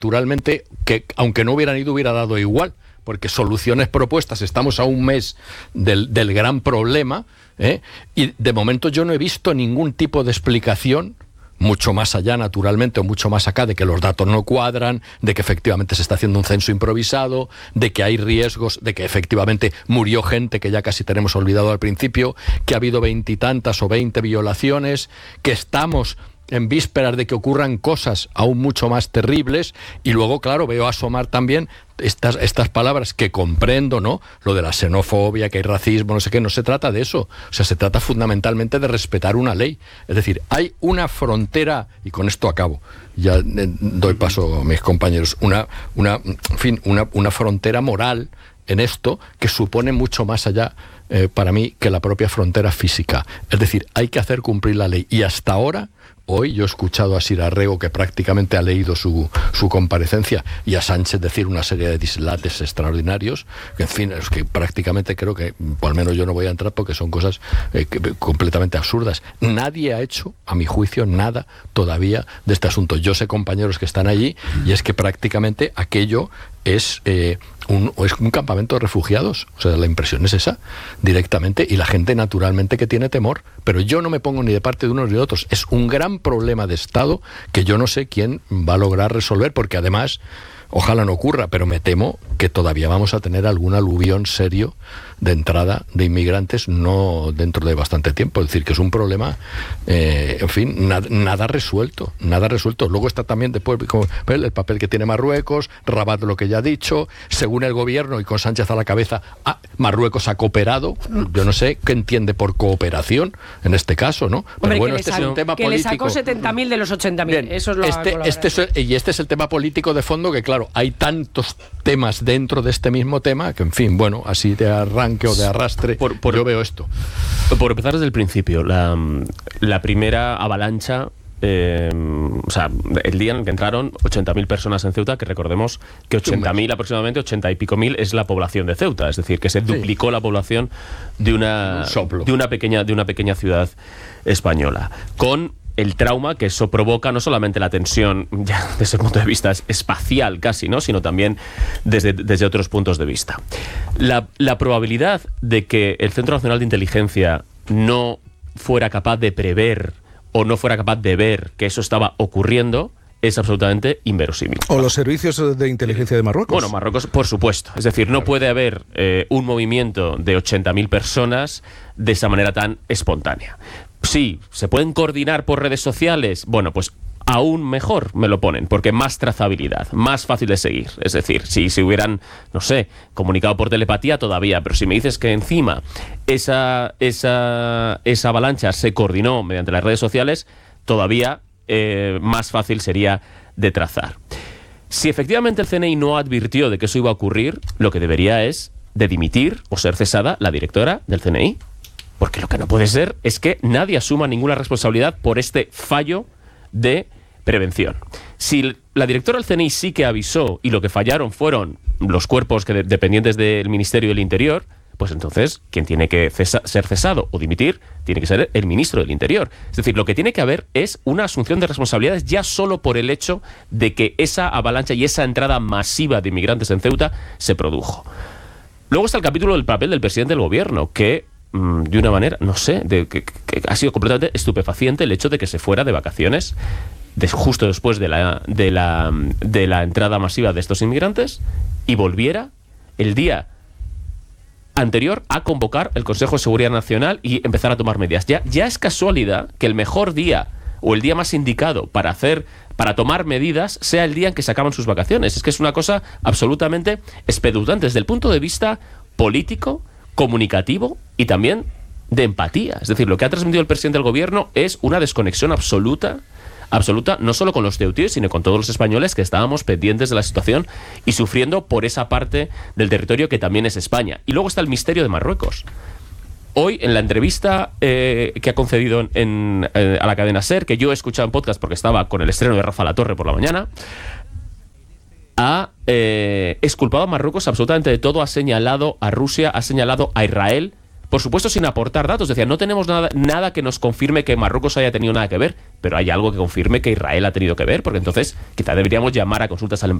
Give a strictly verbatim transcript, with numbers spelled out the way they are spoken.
naturalmente, que aunque no hubieran ido, hubiera dado igual, porque soluciones propuestas, estamos a un mes del, del gran problema, ¿eh? Y de momento yo no he visto ningún tipo de explicación, mucho más allá, naturalmente, o mucho más acá, de que los datos no cuadran, de que efectivamente se está haciendo un censo improvisado, de que hay riesgos, de que efectivamente murió gente que ya casi tenemos olvidado al principio, que ha habido veintitantas o veinte violaciones, que estamos en vísperas de que ocurran cosas aún mucho más terribles, y luego, claro, veo asomar también estas, estas palabras que comprendo, ¿no? Lo de la xenofobia, que hay racismo, no sé qué, no se trata de eso. O sea, se trata fundamentalmente de respetar una ley. Es decir, hay una frontera, y con esto acabo, ya eh, doy paso a mis compañeros, una, una, en fin, una, una frontera moral en esto que supone mucho más allá, eh, para mí, que la propia frontera física. Es decir, hay que hacer cumplir la ley, y hasta ahora, hoy yo he escuchado a Sir Arrego, que prácticamente ha leído su, su comparecencia, y a Sánchez decir una serie de dislates extraordinarios, que en fin, es que prácticamente creo que, o al menos yo no voy a entrar porque son cosas eh, que, completamente absurdas. Nadie ha hecho, a mi juicio, nada todavía de este asunto. Yo sé compañeros que están allí, y es que prácticamente aquello es, eh, un, es un campamento de refugiados. O sea, la impresión es esa, directamente, y la gente naturalmente que tiene temor. Pero yo no me pongo ni de parte de unos ni de otros. Es un gran problema de Estado que yo no sé quién va a lograr resolver, porque además, ojalá no ocurra, pero me temo que todavía vamos a tener algún aluvión serio de entrada de inmigrantes, no dentro de bastante tiempo. Es decir, que es un problema, eh, en fin, nada, nada resuelto, nada resuelto. Luego está también después como, el papel que tiene Marruecos, Rabat lo que ya ha dicho, según el gobierno y con Sánchez a la cabeza, ah, Marruecos ha cooperado, yo no sé qué entiende por cooperación en este caso, ¿no? Pero Hombre, bueno, que este sacó, es un tema que político. le sacó setenta mil de los ochenta mil, eso es lo este, lo este es, Y este es el tema político de fondo, que claro, hay tantos temas dentro de este mismo tema, que en fin, bueno, así de arranque o de arrastre, por, por, yo veo esto. Por empezar desde el principio, la, la primera avalancha, eh, o sea, el día en el que entraron ochenta mil personas en Ceuta, que recordemos que ochenta mil aproximadamente, ochenta y pico mil es la población de Ceuta, es decir, que se duplicó sí. la población de una, un de una pequeña de una pequeña ciudad española, con el trauma que eso provoca, no solamente la tensión ya desde el punto de vista espacial casi, ¿no?, sino también desde, desde otros puntos de vista. La, la probabilidad de que el Centro Nacional de Inteligencia no fuera capaz de prever o no fuera capaz de ver que eso estaba ocurriendo es absolutamente inverosímil. ¿O los servicios de inteligencia de Marruecos? Bueno, Marruecos, por supuesto. Es decir, no puede haber eh, un movimiento de ochenta mil personas de esa manera tan espontánea. Sí, ¿se pueden coordinar por redes sociales? Bueno, pues aún mejor me lo ponen, porque más trazabilidad, más fácil de seguir. Es decir, si se hubieran, no sé, comunicado por telepatía todavía, pero si me dices que encima esa, esa, esa avalancha se coordinó mediante las redes sociales, todavía eh, más fácil sería de trazar. Si efectivamente el C N I no advirtió de que eso iba a ocurrir, lo que debería es de dimitir o ser cesada la directora del C N I. Porque lo que no puede ser es que nadie asuma ninguna responsabilidad por este fallo de prevención. Si la directora del C N I sí que avisó y lo que fallaron fueron los cuerpos que de, dependientes del Ministerio del Interior, pues entonces quien tiene que cesa, ser cesado o dimitir tiene que ser el ministro del Interior. Es decir, lo que tiene que haber es una asunción de responsabilidades ya solo por el hecho de que esa avalancha y esa entrada masiva de inmigrantes en Ceuta se produjo. Luego está el capítulo del papel del presidente del gobierno, que de una manera, no sé, de, que, que ha sido completamente estupefaciente el hecho de que se fuera de vacaciones de, justo después de la, de, la, de la entrada masiva de estos inmigrantes y volviera el día anterior a convocar el Consejo de Seguridad Nacional y empezar a tomar medidas. Ya, ya es casualidad que el mejor día o el día más indicado para hacer, para tomar medidas sea el día en que se acaban sus vacaciones. Es que es una cosa absolutamente espeluznante desde el punto de vista político, comunicativo y también de empatía. Es decir, lo que ha transmitido el presidente del gobierno es una desconexión absoluta, absoluta, no solo con los ceutíes, sino con todos los españoles que estábamos pendientes de la situación y sufriendo por esa parte del territorio que también es España. Y luego está el misterio de Marruecos. Hoy, en la entrevista eh, que ha concedido en, en, eh, a la cadena SER, que yo he escuchado en podcast porque estaba con el estreno de Rafa La Torre por la mañana, ha eh, exculpado a Marruecos absolutamente de todo, ha señalado a Rusia, ha señalado a Israel por supuesto sin aportar datos. Decían, no tenemos nada, nada que nos confirme que Marruecos haya tenido nada que ver, pero hay algo que confirme que Israel ha tenido que ver, porque entonces quizá deberíamos llamar a consultas al embajador